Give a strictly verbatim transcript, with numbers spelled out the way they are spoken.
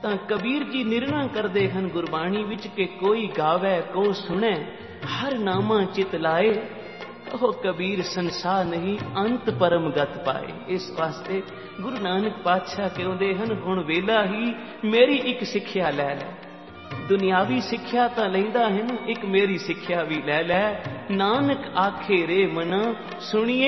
ਤਾਂ ਕਬੀਰ ਜੀ ਨਿਰਣਾ ਕਰਦੇ ਹਨ ਗੁਰਬਾਣੀ ਵਿੱਚ ਕਿ ਕੋਈ ਗਾਵੇ ਕੋ ਸੁਣੇ ਹਰ ਨਾਮਾ ਚਿਤ ਲਾਏ, ਉਹ ਕਬੀਰ ਸੰਸਾਰ ਨਹੀਂ ਅੰਤ ਪਰਮ ਗਤ ਪਾਏ। ਇਸ ਵਾਸਤੇ ਗੁਰੂ ਨਾਨਕ ਪਾਤਸ਼ਾਹ ਕਹਿੰਦੇ ਹਨ ਹੁਣ ਵੇਲਾ ਹੀ ਮੇਰੀ ਇੱਕ ਸਿੱਖਿਆ ਲੈ ਲੈ। ਦੁਨਿਆਵੀ ਸਿੱਖਿਆ ਤਾਂ ਲੈਂਦਾ ਹੈ ਨਾ, ਇੱਕ ਮੇਰੀ ਸਿੱਖਿਆ ਵੀ ਲੈ ਲੈ। ਨਾਨਕ ਆਖੇ ਰੇ ਮਨਾ ਸੁਣੀਏ